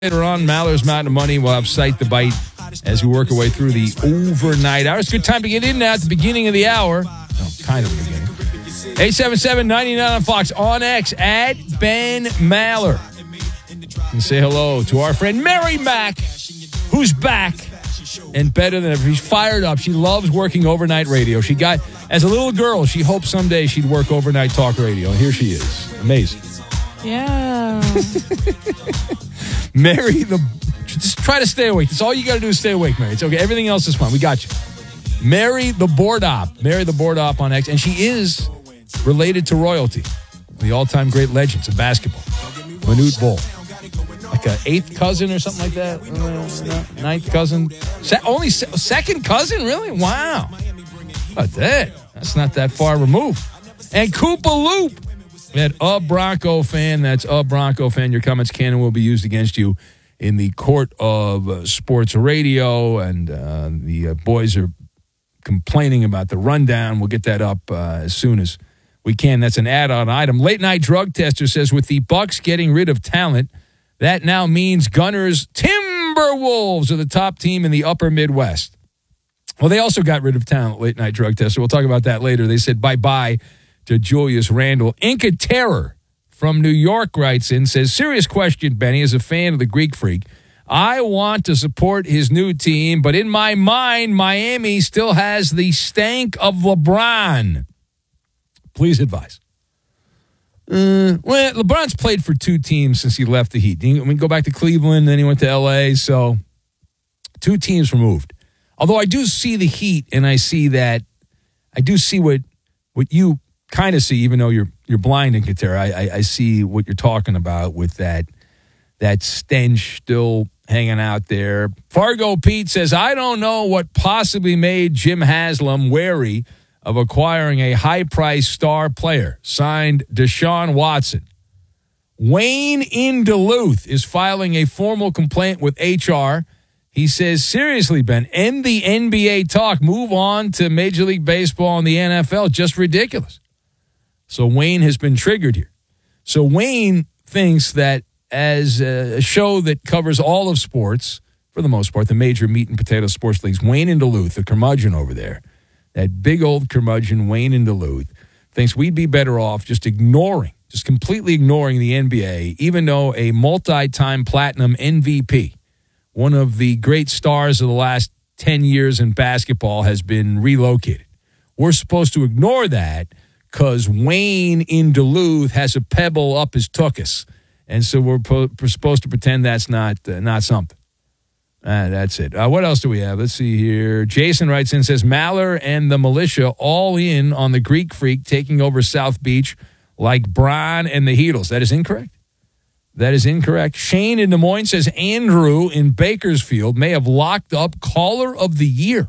Later on, Maller's Mountain of Money. We'll have Sight the Bite as we work our way through the overnight hours. Good time to get in now at the beginning of the hour. Oh, kind of the beginning. 877-99 on Fox. On X, at Ben Maller. And say hello to our friend Mary Mack, who's back and better than ever. She's fired up. She loves working overnight radio. She got, as a little girl, she hoped someday she'd work overnight talk radio. And here she is. Amazing. Yeah. Mary, just try to stay awake. That's all you got to do is stay awake, Mary. It's okay. Everything else is fine. We got you. Mary the Board Op. Mary the Board Op on X. And she is related to royalty. The all-time great legends of basketball. Manute Bol. Like an eighth cousin or something like that? Ninth cousin? Second cousin? Really? Wow. How about that? That's not that far removed. And Koopa Loop. That a Bronco fan, that's a Bronco fan. Your comments can and will be used against you in the court of sports radio. And the boys are complaining about the rundown. We'll get that up as soon as we can. That's an add-on item. Late Night Drug Tester says, with the Bucks getting rid of talent, that now means Gunners Timberwolves are the top team in the upper Midwest. Well, they also got rid of talent, Late Night Drug Tester. We'll talk about that later. They said bye-bye to Julius Randle. Inca Terror from New York writes in, says, serious question, Benny, as a fan of the Greek Freak. I want to support his new team, but in my mind, Miami still has the stank of LeBron. Please advise. Well, LeBron's played for two teams since he left the Heat. We go back to Cleveland, then he went to L.A., so two teams removed. Although I do see the Heat, and I see that, I do see what you kind of see, even though you're blind in Qatar. I see what you're talking about with that stench still hanging out there. Fargo Pete says, I don't know what possibly made Jim Haslam wary of acquiring a high-priced star player. Signed, Deshaun Watson. Wayne in Duluth is filing a formal complaint with HR. He says, seriously, Ben, end the NBA talk. Move on to Major League Baseball and the NFL. Just ridiculous. So Wayne has been triggered here. So Wayne thinks that as a show that covers all of sports, for the most part, the major meat and potato sports leagues, Wayne in Duluth, the curmudgeon over there, that big old curmudgeon Wayne in Duluth, thinks we'd be better off just completely ignoring the NBA, even though a multi-time platinum MVP, one of the great stars of the last 10 years in basketball, has been relocated. We're supposed to ignore that because Wayne in Duluth has a pebble up his tuchus. And so we're supposed to pretend that's not something. That's it. What else do we have? Let's see here. Jason writes in, says, Maller and the militia all in on the Greek Freak taking over South Beach like Bron and the Heatles. That is incorrect. That is incorrect. Shane in Des Moines says, Andrew in Bakersfield may have locked up Caller of the Year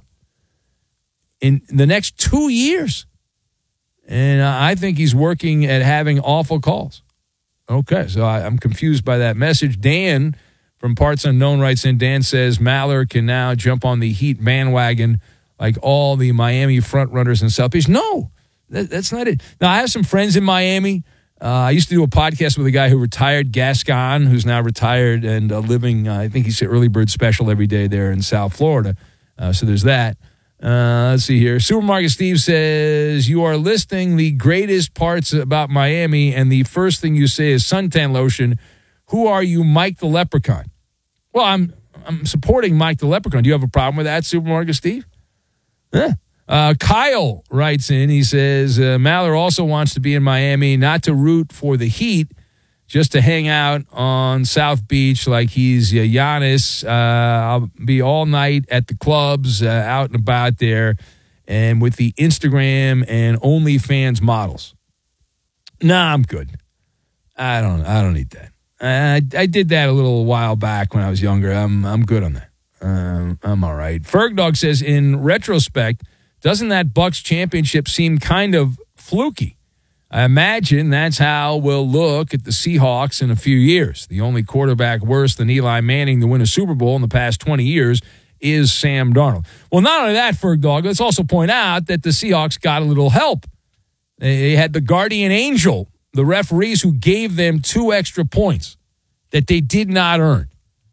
in the next 2 years. And I think he's working at having awful calls. Okay, so I'm confused by that message. Dan from Parts Unknown writes in, Dan says Maller can now jump on the Heat bandwagon like all the Miami frontrunners in South Beach. No, that's not it. Now, I have some friends in Miami. I used to do a podcast with a guy who retired, Gascon, who's now retired and living, I think he's an early bird special every day there in South Florida. So there's that. Let's see here. Supermarket Steve says, you are listing the greatest parts about Miami, and the first thing you say is suntan lotion. Who are you, Mike the Leprechaun? Well, I'm supporting Mike the Leprechaun. Do you have a problem with that, Supermarket Steve? Yeah. Kyle writes in, he says, Maller also wants to be in Miami, not to root for the Heat, just to hang out on South Beach like he's Giannis. I'll be all night at the clubs, out and about there, and with the Instagram and OnlyFans models. Nah, I'm good. I don't need that. I did that a little while back when I was younger. I'm good on that. I'm all right. Fergdog says, in retrospect, doesn't that Bucks championship seem kind of fluky? I imagine that's how we'll look at the Seahawks in a few years. The only quarterback worse than Eli Manning to win a Super Bowl in the past 20 years is Sam Darnold. Well, not only that, Fergdog, let's also point out that the Seahawks got a little help. They had the guardian angel, the referees who gave them 2 extra points that they did not earn.